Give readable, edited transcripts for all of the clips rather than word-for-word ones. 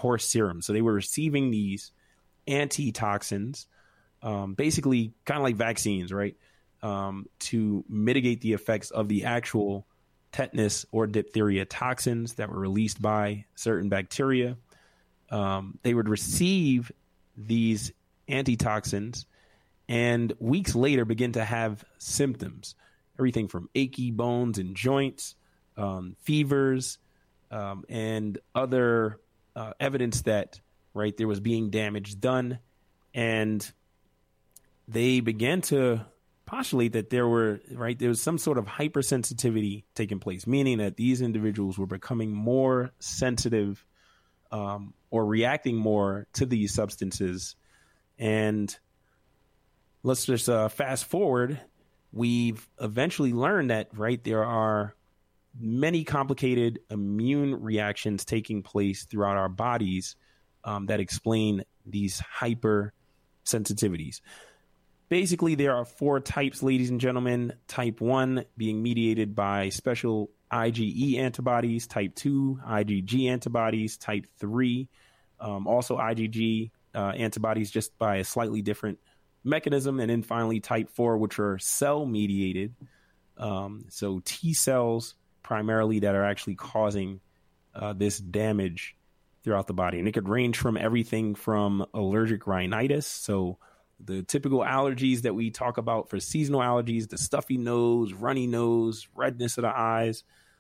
horse serum. So they were receiving these antitoxins, basically kind of like vaccines, right? To mitigate the effects of the actual tetanus or diphtheria toxins that were released by certain bacteria. They would receive these antitoxins and weeks later begin to have symptoms, everything from achy bones and joints, fevers, and other evidence that, right, there was being damage done. And they began to postulate that there was some sort of hypersensitivity taking place, meaning that these individuals were becoming more sensitive or reacting more to these substances. And let's just fast forward. We've eventually learned that, right, there are many complicated immune reactions taking place throughout our bodies that explain these hypersensitivities. Basically, there are 4 types, ladies and gentlemen. Type 1 being mediated by special IgE antibodies, type 2 IgG antibodies, type 3 also IgG antibodies, just by a slightly different mechanism, and then finally type 4, which are cell mediated. So T cells primarily that are actually causing this damage throughout the body. And it could range from everything from allergic rhinitis, so the typical allergies that we talk about for seasonal allergies, the stuffy nose, runny nose, redness of the eyes,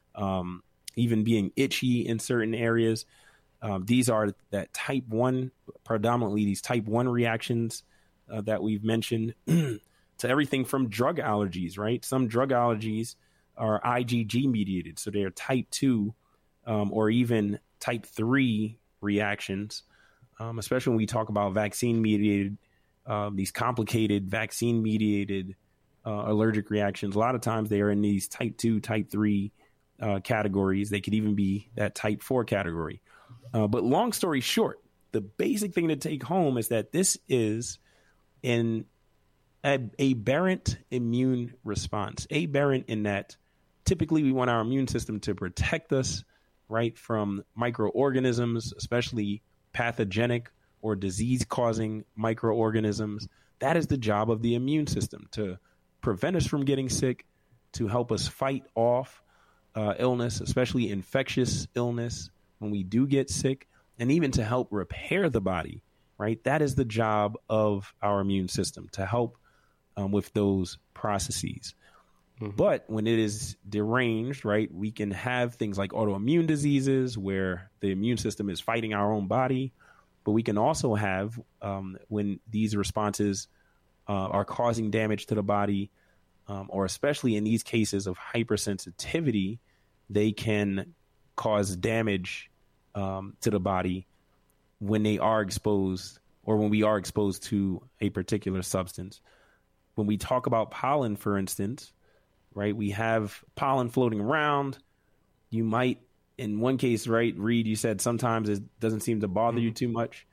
even being itchy in certain areas. These are that type 1, predominantly these type 1 reactions that we've mentioned, to everything from drug allergies, right? Some drug allergies are IgG mediated, so they're type 2 or even type 3 reactions, especially when we talk about vaccine mediated, these complicated vaccine mediated allergic reactions. A lot of times they are in these type 2, type 3 categories. They could even be that type 4 category. But long story short, the basic thing to take home is that this is an aberrant immune response. Aberrant in that typically we want our immune system to protect us, right, from microorganisms, especially pathogenic or disease-causing microorganisms. That is the job of the immune system, to prevent us from getting sick, to help us fight off illness, especially infectious illness when we do get sick, and even to help repair the body, right? That is the job of our immune system, to help with those processes. Mm-hmm. But when it is deranged, right, we can have things like autoimmune diseases where the immune system is fighting our own body. But we can also have, when these responses are causing damage to the body, or especially in these cases of hypersensitivity, they can cause damage to the body when they are exposed, or when we are exposed to a particular substance. When we talk about pollen, for instance, right, we have pollen floating around. You might, in one case, right, Reed, you said sometimes it doesn't seem to bother you too much.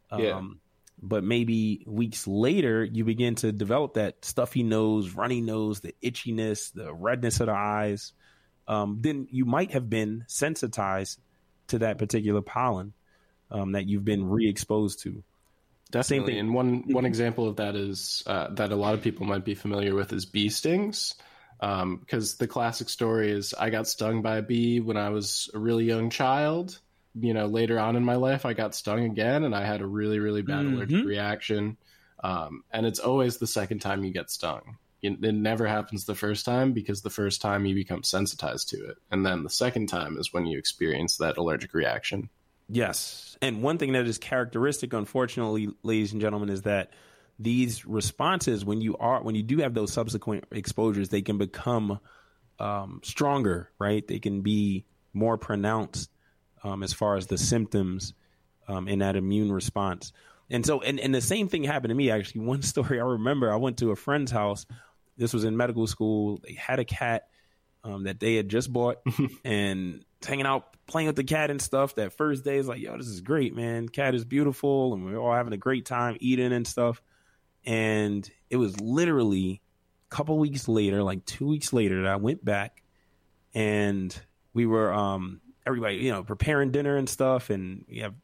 But maybe weeks later, you begin to develop that stuffy nose, runny nose, the itchiness, the redness of the eyes. Then you might have been sensitized to that particular pollen that you've been re-exposed to. Definitely. And one example of that is that a lot of people might be familiar with is bee stings. Because the classic story is I got stung by a bee when I was a really young child. You know, later on in my life, I got stung again and I had a really, really bad allergic reaction. And it's always the second time you get stung. It never happens the first time, because the first time you become sensitized to it. And then the second time is when you experience that allergic reaction. Yes. And one thing that is characteristic, unfortunately, ladies and gentlemen, is that these responses, when you do have those subsequent exposures, they can become stronger, right? They can be more pronounced as far as the symptoms in that immune response. And so, and the same thing happened to me, actually. One story I remember, I went to a friend's house. This was in medical school. They had a cat that they had just bought and hanging out, playing with the cat and stuff. That first day is like, yo, this is great, man. Cat is beautiful. And we're all having a great time eating and stuff. And it was literally a couple weeks later, like 2 weeks later, that I went back and we were, everybody, you know, preparing dinner and stuff. And we have